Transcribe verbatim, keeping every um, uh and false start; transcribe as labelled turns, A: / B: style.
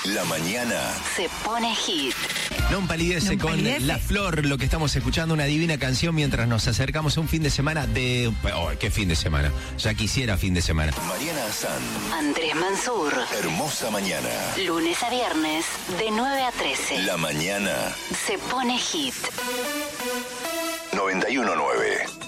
A: La mañana
B: se pone hit.
C: No empalidece
D: No
C: con
D: empalidece.
C: La Flor, lo que estamos escuchando, una divina canción mientras nos acercamos a un fin de semana de... Oh, ¿qué fin de semana? Ya quisiera fin de semana.
A: Mariana Azán,
B: Andrés Mansur.
A: hermosa mañana.
B: Lunes a viernes, de nueve a trece.
A: La mañana
B: Se pone hit.
A: noventa y uno nueve.